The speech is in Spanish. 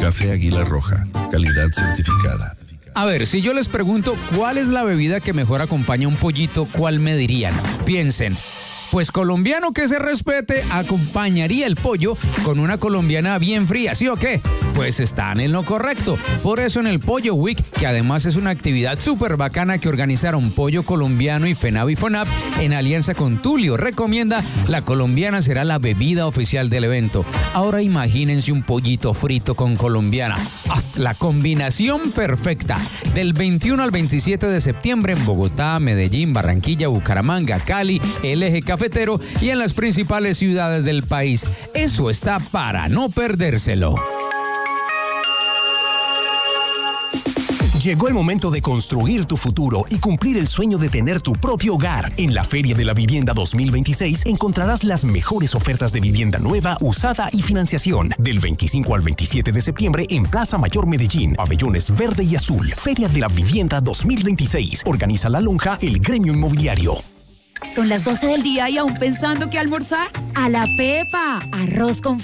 Café Águila Roja, calidad certificada. A ver, si yo les pregunto cuál es la bebida que mejor acompaña un pollito, ¿cuál me dirían? Piensen. Pues colombiano que se respete acompañaría el pollo con una colombiana bien fría, ¿sí o qué? Pues están en lo correcto. Por eso en el Pollo Week, que además es una actividad súper bacana que organizaron Pollo Colombiano y FENAV y FONAP en alianza con Tulio, recomienda, la colombiana será la bebida oficial del evento. Ahora imagínense un pollito frito con colombiana. ¡Ah! La combinación perfecta. Del 21 al 27 de septiembre en Bogotá, Medellín, Barranquilla, Bucaramanga, Cali, el Eje Cafetero y en las principales ciudades del país. Eso está para no perdérselo. Llegó el momento de construir tu futuro y cumplir el sueño de tener tu propio hogar. En la Feria de la Vivienda 2026 encontrarás las mejores ofertas de vivienda nueva, usada y financiación. Del 25 al 27 de septiembre en Plaza Mayor Medellín, pabellones verde y azul. Feria de la Vivienda 2026. Organiza La Lonja, el gremio inmobiliario. Son las 12 del día y aún pensando qué almorzar. ¡A la pepa! Arroz con